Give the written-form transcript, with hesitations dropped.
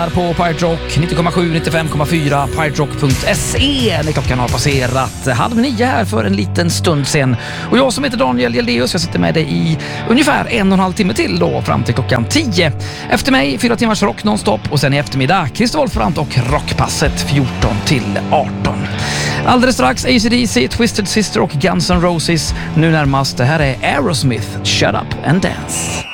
här på Pirate Rock 90,7, 95,4 piraterock.se när klockan har passerat 8:30 här för en liten stund sen. Och jag som heter Daniel Jeldeus, jag sitter med dig i ungefär 1,5 timme till då fram till klockan 10. Efter mig 4 timmars rock nonstop och sen i eftermiddag Christer Wolfrant och Rockpasset 14 till 18. Alldeles strax AC/DC, Twisted Sister och Guns N' Roses. Nu närmast, det här är Aerosmith, Shut Up and Dance.